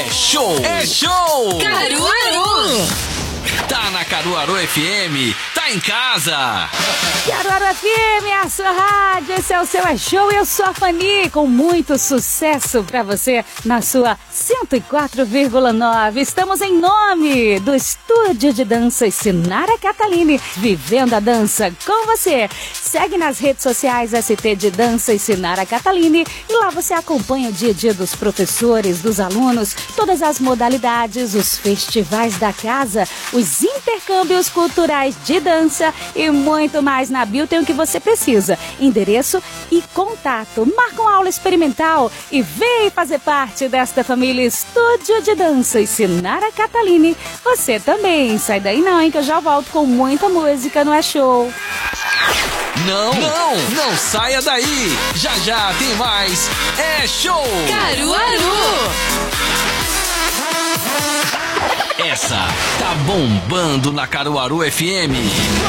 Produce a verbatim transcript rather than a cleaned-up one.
show! É show! Caruaru! Tá na Caruaru F M, tá em casa! Caruaru F M, a sua rádio, esse é o seu É Show, eu sou a Fani, com muito sucesso pra você na sua cento e quatro vírgula nove. Estamos em nome do Estúdio de Danças Sinara Catalini, vivendo a dança com você. Segue nas redes sociais S T de Danças Sinara Catalini e lá você acompanha o dia a dia dos professores, dos alunos, todas as modalidades, os festivais da casa, os intercâmbios culturais de dança e muito mais. Na bio tem o que você precisa, endereço e contato. Marca uma aula experimental e vem fazer parte desta família Estúdio de Danças Sinara Catalini. Você também, sai daí não, hein, que eu já volto com muita música no É Show. Não, não, não saia daí, já já tem mais É Show! Caruaru! Essa tá bombando na Caruaru F M.